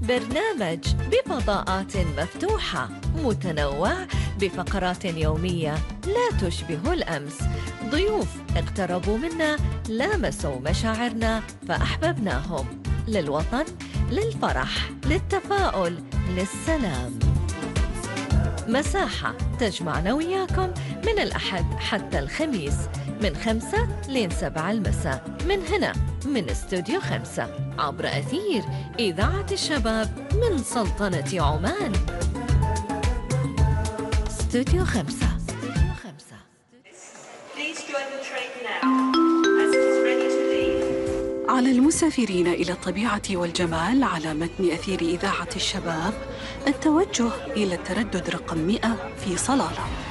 برنامج بفضاءات مفتوحة متنوع بفقرات يومية لا تشبه الأمس. ضيوف اقتربوا منا، لامسوا مشاعرنا فأحببناهم. للوطن، للفرح، للتفاؤل، للسلام. مساحة تجمعنا وياكم من الأحد حتى الخميس من 5 ل 7 المساء من هنا من استوديو 5 عبر أثير إذاعة الشباب من سلطنة عمان. استوديو 5. على المسافرين إلى الطبيعة والجمال على متن أثير إذاعة الشباب التوجه إلى التردد رقم 100 في صلالة.